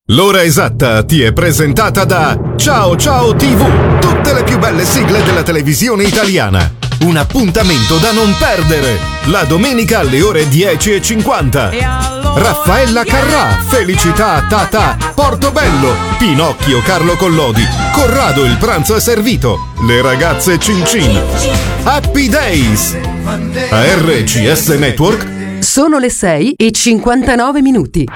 L'ora esatta ti è presentata da Ciao Ciao TV, tutte le più belle sigle della televisione italiana. Un appuntamento da non perdere, la domenica alle ore 10:50. Raffaella Carrà, Felicità Tata, Portobello, Pinocchio Carlo Collodi, Corrado il pranzo è servito, le ragazze Cincin. Happy Days. A RCS Network. Sono le 6:59.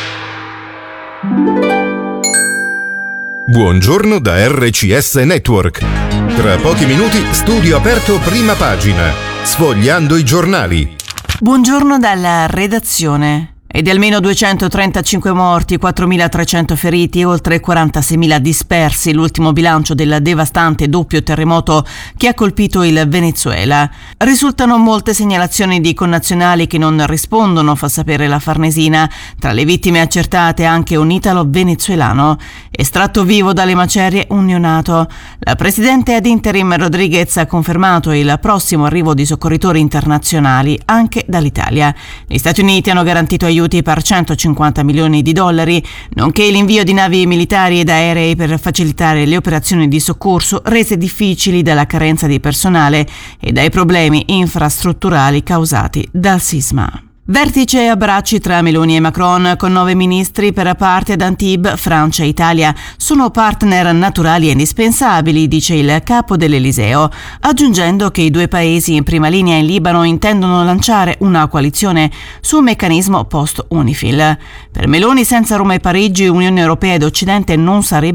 Buongiorno da RCS Network. Tra pochi minuti studio aperto prima pagina, sfogliando i giornali. Buongiorno dalla redazione. E di almeno 235 morti, 4.300 feriti e oltre 46.000 dispersi, l'ultimo bilancio del devastante doppio terremoto che ha colpito il Venezuela. Risultano molte segnalazioni di connazionali che non rispondono, fa sapere la Farnesina. Tra le vittime accertate anche un italo-venezuelano. Estratto vivo dalle macerie un neonato. La presidente ad interim Rodriguez ha confermato il prossimo arrivo di soccorritori internazionali anche dall'Italia. Gli Stati Uniti hanno garantito aiuti per $150 milioni, nonché l'invio di navi militari ed aerei per facilitare le operazioni di soccorso rese difficili dalla carenza di personale e dai problemi infrastrutturali causati dal sisma. Vertice e abbracci tra Meloni e Macron con 9 ministri per parte ad Antibes, Francia e Italia. Sono partner naturali e indispensabili, dice il capo dell'Eliseo, aggiungendo che i due paesi in prima linea in Libano intendono lanciare una coalizione su un meccanismo post-UNIFIL. Per Meloni, senza Roma e Parigi, Unione Europea ed Occidente non sarebbe